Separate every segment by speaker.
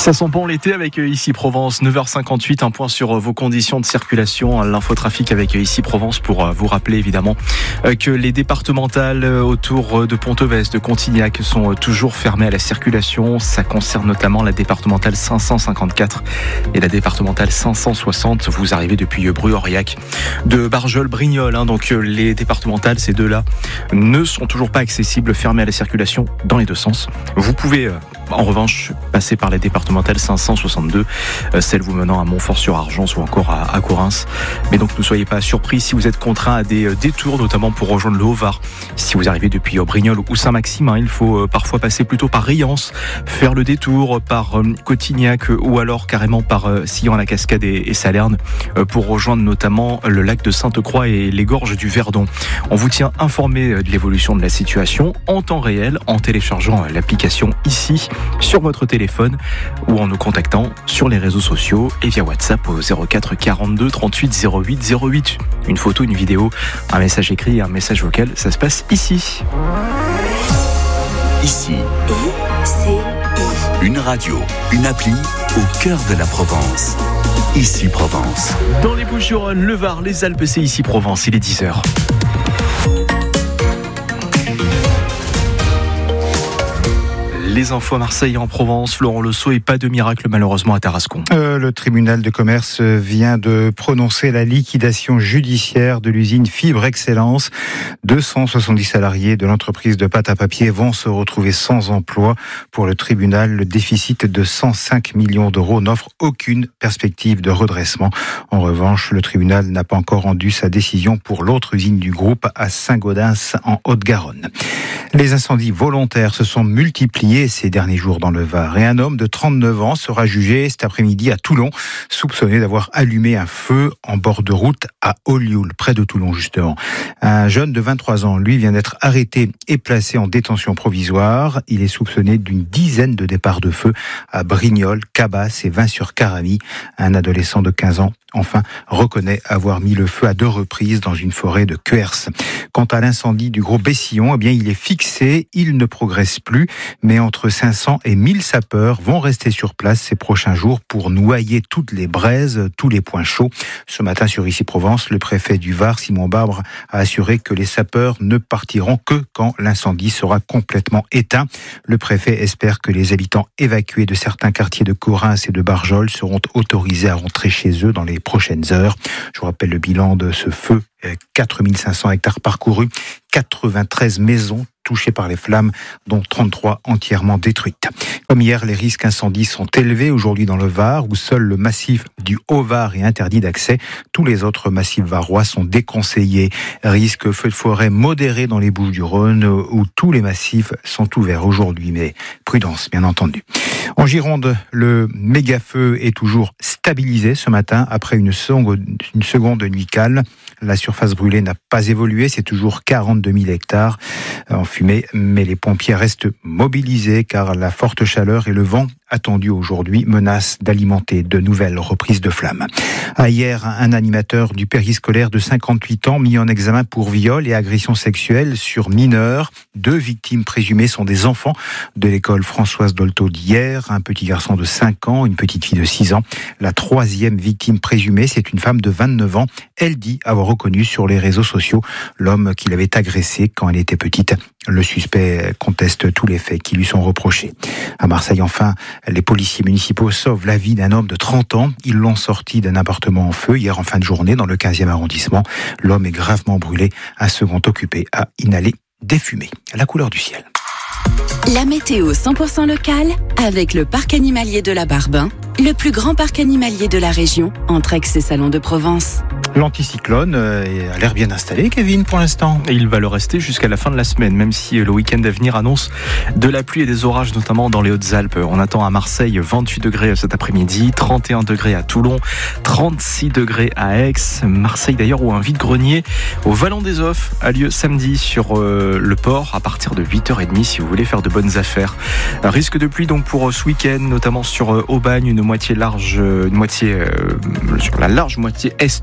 Speaker 1: Ça sent bon l'été avec Ici Provence, 9h58, un point sur vos conditions de circulation, l'infotrafic avec Ici Provence pour vous rappeler évidemment que les départementales autour de Ponteves, de Contignac sont toujours fermées à la circulation. Ça concerne notamment la départementale 554 et la départementale 560. Vous arrivez depuis Bru-Aurillac, de Barjol-Brignoles, donc les départementales, ces deux-là, ne sont toujours pas accessibles, fermées à la circulation dans les deux sens. Vous pouvez en revanche passer par la départementale 562, celle vous menant à Montfort-sur-Argence ou encore à Corinth. Mais donc ne soyez pas surpris si vous êtes contraint à des détours, notamment pour rejoindre le Haut-Var. Si vous arrivez depuis Brignoles ou Saint-Maxime, il faut parfois passer plutôt par Riance, faire le détour par Cotignac ou alors carrément par Sillon-la-Cascade et Salerne pour rejoindre notamment le lac de Sainte-Croix et les gorges du Verdon. On vous tient informé de l'évolution de la situation en temps réel en téléchargeant l'application Ici sur votre téléphone ou en nous contactant sur les réseaux sociaux et via WhatsApp au 04 42 38 08 08. Une photo, une vidéo, un message écrit et un message vocal, ça se passe ici.
Speaker 2: Ici. Une radio, une appli au cœur de la Provence. Ici Provence.
Speaker 1: Dans les Bouches-du-Rhône, le Var, les Alpes, c'est Ici Provence, il est 10h. Les infos à Marseille et en Provence, Florent Lesault, et pas de miracle malheureusement à Tarascon.
Speaker 3: Le tribunal de commerce vient de prononcer la liquidation judiciaire de l'usine Fibre Excellence. 270 salariés de l'entreprise de pâte à papier vont se retrouver sans emploi. Pour le tribunal, le déficit de 105 millions d'euros n'offre aucune perspective de redressement. En revanche, le tribunal n'a pas encore rendu sa décision pour l'autre usine du groupe à Saint-Gaudens en Haute-Garonne. Les incendies volontaires se sont multipliés ces derniers jours dans le Var et un homme de 39 ans sera jugé cet après-midi à Toulon, soupçonné d'avoir allumé un feu en bord de route à Olioul, près de Toulon justement. Un jeune de 23 ans, lui, vient d'être arrêté et placé en détention provisoire. Il est soupçonné d'une dizaine de départs de feu à Brignoles, Cabas et Vins-sur-Caravie. Un adolescent de 15 ans, enfin, reconnaît avoir mis le feu à 2 reprises dans une forêt de Quers. Quant à l'incendie du gros Bessillon, il est fixé, il ne progresse plus, mais entre 500 et 1000 sapeurs vont rester sur place ces prochains jours pour noyer toutes les braises, tous les points chauds. Ce matin sur Ici Provence, le préfet du Var, Simon Barbre, a assuré que les sapeurs ne partiront que quand l'incendie sera complètement éteint. Le préfet espère que les habitants évacués de certains quartiers de Corinth et de Barjol seront autorisés à rentrer chez eux dans les prochaines heures. Je vous rappelle le bilan de ce feu, 4500 hectares parcourus, 93 maisons touchées par les flammes, dont 33 entièrement détruites. Comme hier, les risques incendies sont élevés aujourd'hui dans le Var, où seul le massif du Haut-Var est interdit d'accès. Tous les autres massifs varois sont déconseillés. Risque feu de forêt modéré dans les Bouches-du-Rhône, où tous les massifs sont ouverts aujourd'hui, mais prudence, bien entendu. En Gironde, le méga-feu est toujours stabilisé ce matin après une seconde nuit calme. La surface brûlée n'a pas évolué, c'est toujours 42 000 hectares en fumée, mais les pompiers restent mobilisés car la forte chaleur et le vent attendu aujourd'hui menacent d'alimenter de nouvelles reprises de flammes. Hier, un animateur du périscolaire de 58 ans mis en examen pour viol et agression sexuelle sur mineurs. 2 victimes présumées sont des enfants de l'école Françoise Dolto d'hier, un petit garçon de 5 ans, une petite fille de 6 ans. La 3e victime présumée, c'est une femme de 29 ans. Elle dit avoir reconnu sur les réseaux sociaux l'homme qui l'avait agressée quand elle était petite. Le suspect conteste tous les faits qui lui sont reprochés. À Marseille, enfin, les policiers municipaux sauvent la vie d'un homme de 30 ans. Ils l'ont sorti d'un appartement en feu hier en fin de journée dans le 15e arrondissement. L'homme est gravement brûlé. Un second occupé a inhalé des fumées. La couleur du ciel.
Speaker 4: La météo 100% locale avec le parc animalier de la Barbin, le plus grand parc animalier de la région, entre Aix et Salon de Provence.
Speaker 3: L'anticyclone a l'air bien installé, Kevin, pour l'instant.
Speaker 1: Et il va le rester jusqu'à la fin de la semaine, même si le week-end à venir annonce de la pluie et des orages, notamment dans les Hautes-Alpes. On attend à Marseille 28 degrés cet après-midi, 31 degrés à Toulon, 36 degrés à Aix. Marseille d'ailleurs, où un vide-grenier au Vallon des Offs a lieu samedi sur le port à partir de 8h30 si vous voulez faire de bonnes affaires. Risque de pluie donc pour ce week-end, notamment sur Aubagne, sur la large moitié est du Var.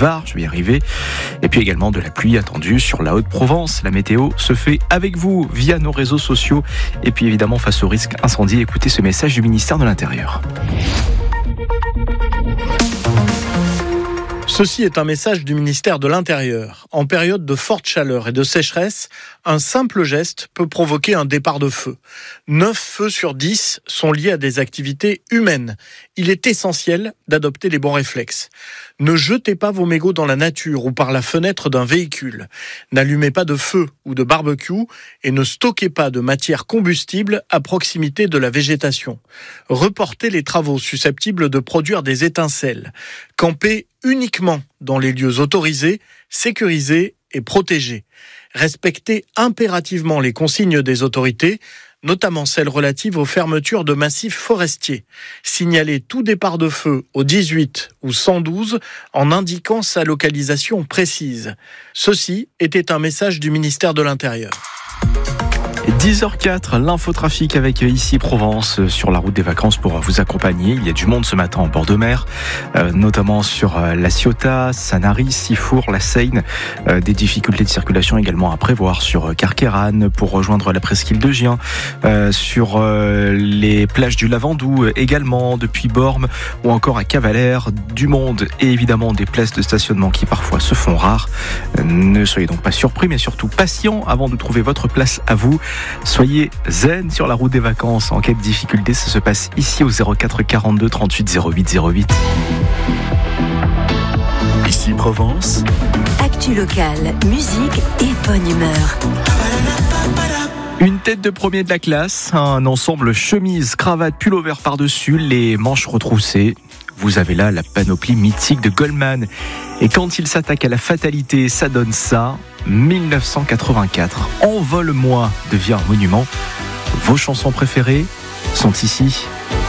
Speaker 1: Var, je vais y arriver. Et puis également de la pluie attendue sur la Haute-Provence. La météo se fait avec vous via nos réseaux sociaux. Et puis évidemment, face au risque incendie, écoutez ce message du ministère de l'Intérieur.
Speaker 5: Ceci est un message du ministère de l'Intérieur. En période de forte chaleur et de sécheresse, un simple geste peut provoquer un départ de feu. 9 feux sur 10 sont liés à des activités humaines. Il est essentiel d'adopter les bons réflexes. Ne jetez pas vos mégots dans la nature ou par la fenêtre d'un véhicule. N'allumez pas de feu ou de barbecue et ne stockez pas de matière combustible à proximité de la végétation. Reportez les travaux susceptibles de produire des étincelles. Campez uniquement dans les lieux autorisés, sécurisés et protégés. Respectez impérativement les consignes des autorités, notamment celles relatives aux fermetures de massifs forestiers. Signalez tout départ de feu au 18 ou 112 en indiquant sa localisation précise. Ceci était un message du ministère de l'Intérieur.
Speaker 1: 10h04, l'infotrafic avec ici Provence sur la route des vacances pour vous accompagner. Il y a du monde ce matin en bord de mer, notamment sur la Ciotat, Sanary, Sifour, la Seine. Des difficultés de circulation également à prévoir sur Carqueiranne pour rejoindre la presqu'île de Gien, sur les plages du Lavandou également, depuis Bormes ou encore à Cavalère. Du monde et évidemment des places de stationnement qui parfois se font rares. Ne soyez donc pas surpris, mais surtout patient avant de trouver votre place à vous. Soyez zen sur la route des vacances. En cas de difficulté, ça se passe ici au 04 42 38 08 08.
Speaker 2: Ici Provence.
Speaker 4: Actu locale, musique et bonne humeur.
Speaker 1: Une tête de premier de la classe, un ensemble chemise, cravate, pullover par-dessus, les manches retroussées. Vous avez là la panoplie mythique de Goldman. Et quand il s'attaque à la fatalité, ça donne ça. 1984, Envole-moi devient un monument. Vos chansons préférées sont ici.